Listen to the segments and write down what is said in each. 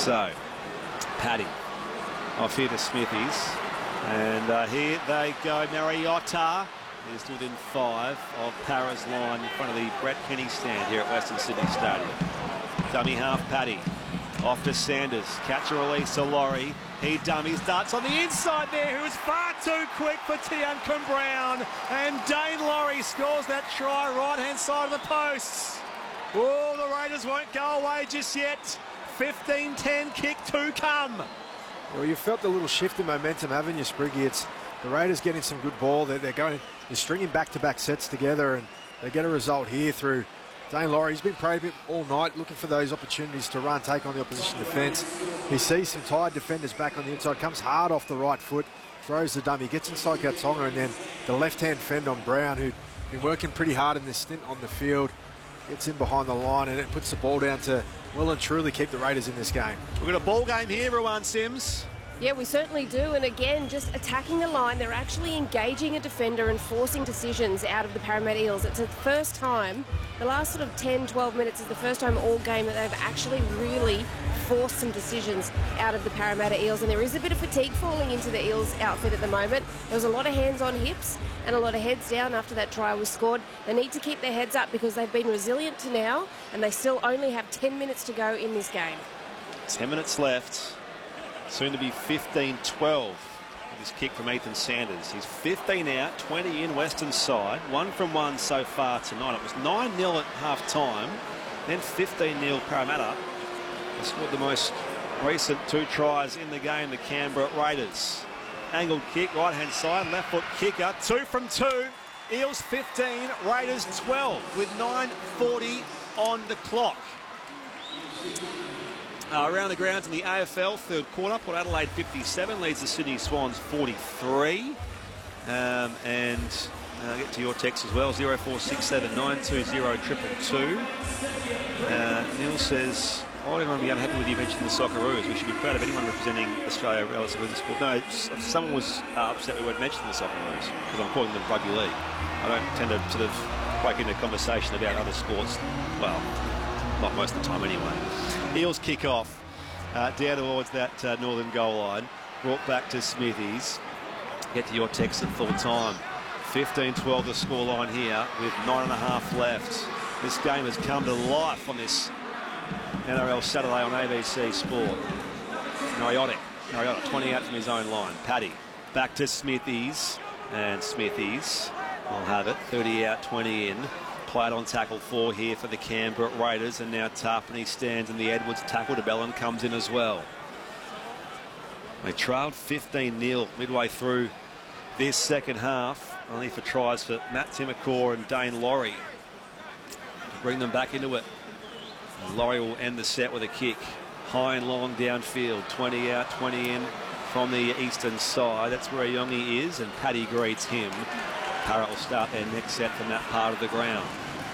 So, Paddy off here to Smithies. And here they go. Mariotta is within 5 of Para's line in front of the Brett Kenny stand here at Western Sydney Stadium. Dummy half Paddy. Off to Sanders. Catch a release to Laurie. He dummies, darts on the inside there, who is far too quick for Tiancum Brown. And Dane Laurie scores that try, right-hand side of the posts. Oh, the Raiders won't go away just yet. 15-10 kick to come. Well, you felt the little shift in momentum, haven't you, Spriggy? It's the Raiders getting some good ball. They're stringing back-to-back sets together, and they get a result here through Dane Laurie. He's been praying a bit all night, looking for those opportunities to run, take on the opposition defence. He sees some tired defenders back on the inside, comes hard off the right foot, throws the dummy, gets inside Kautonga, and then the left-hand fend on Brown, who'd been working pretty hard in this stint on the field, gets in behind the line, and it puts the ball down to well and truly keep the Raiders in this game. We've got a ball game here, Ruan Sims. Yeah, we certainly do. And again, just attacking the line, they're actually engaging a defender and forcing decisions out of the Parramatta Eels. It's the first time, the last sort of 10, 12 minutes is the first time all game that they've actually really forced some decisions out of the Parramatta Eels. And there is a bit of fatigue falling into the Eels outfit at the moment. There was a lot of hands on hips and a lot of heads down after that try was scored. They need to keep their heads up because they've been resilient to now, and they still only have 10 minutes to go in this game. 10 minutes left. Soon to be 15-12 with this kick from Ethan Sanders. He's 15 out, 20 in Western side. 1 from 1 so far tonight. It was 9-0 at half-time, then 15-0 Parramatta. They scored the most recent 2 tries in the game, the Canberra Raiders. Angled kick, right-hand side, left foot kicker. 2 from 2. Eels 15, Raiders 12 with 9:40 on the clock. Around the grounds in the AFL third quarter, Port Adelaide 57 leads the Sydney Swans 43. Get to your text as well, 0467 920 222. Neil says, I don't want to be unhappy with you mentioning the Socceroos. We should be proud of anyone representing Australia relative to the sport. No, someone was upset we weren't mentioning the Socceroos because I'm calling them rugby league. I don't tend to sort of break into a conversation about other sports. Well, not most of the time anyway. Eels kick off down towards that northern goal line. Brought back to Smithies. Get to your text at full time. 15-12 the scoreline here with 9.5 left. This game has come to life on this NRL Saturday on ABC Sport. Mariotta 20 out from his own line. Paddy back to Smithies, and Smithies will have it. 30 out, 20 in. Played on tackle 4 here for the Canberra Raiders, and now Tarpany stands in the Edwards tackle. DeBellin comes in as well. They trailed 15-0 midway through this second half, only for tries for Matt Timokor and Dane Laurie to bring them back into it. And Laurie will end the set with a kick. High and long downfield, 20 out, 20 in from the eastern side. That's where Yongi is, and Paddy greets him. Parrot will start their next set from that part of the ground.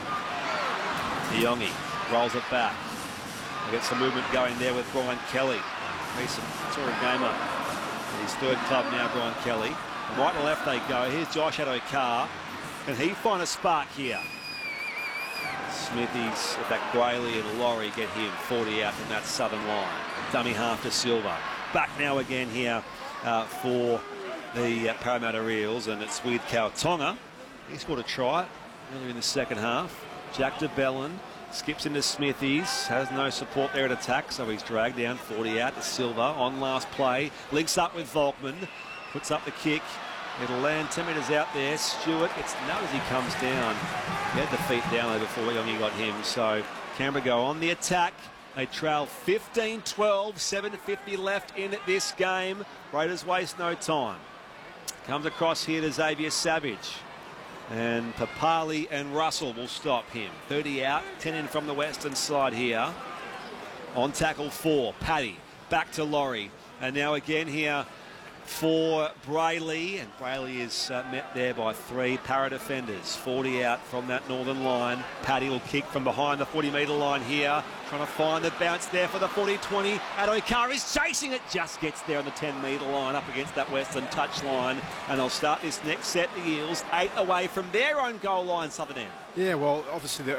Yongi rolls it back. They get some movement going there with Brian Kelly. Recent tour gamer. His third club now, Brian Kelly. Right and left they go. Here's Josh Addo-Carr. Can he find a spark here? Smithies, in fact, Brayley and Laurie get him 40 out from that southern line. Dummy half to Silva. Back now again here for the Parramatta Eels, and it's with Kautonga. He scored a try earlier in the second half. Jack DeBellin skips into Smithies, has no support there at attack, so he's dragged down 40 out to Silva on last play. Links up with Volkman, puts up the kick. It'll land 10 metres out there. Stewart gets nut as he comes down. He had the feet down there before Yongi got him, so Canberra go on the attack. They trail 15-12, 7:50 left in this game. Raiders waste no time. Comes across here to Xavier Savage. And Papali and Russell will stop him. 30 out, 10 in from the western side here. On tackle 4, Paddy. Back to Laurie. And now again here for Brayley. And Brayley is met there by 3 Para defenders. 40 out from that northern line. Paddy will kick from behind the 40-metre line here. Trying to find the bounce there for the 40-20. Addo-Carr is chasing it. Just gets there on the 10-metre line up against that western touch line. And they'll start this next set. The Eels 8 away from their own goal line, southern end. Yeah, well, obviously